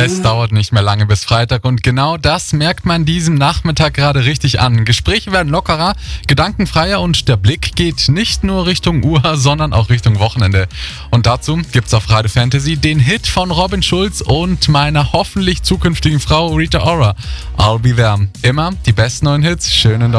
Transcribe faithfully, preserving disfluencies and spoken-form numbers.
Es dauert nicht mehr lange bis Freitag und genau das merkt man diesem Nachmittag gerade richtig an. Gespräche werden lockerer, gedankenfreier und der Blick geht nicht nur Richtung Uhr, sondern auch Richtung Wochenende. Und dazu gibt's auf Radio Fantasy den Hit von Robin Schulz und meiner hoffentlich zukünftigen Frau Rita Ora. I'll Be There. Immer die besten neuen Hits, schön in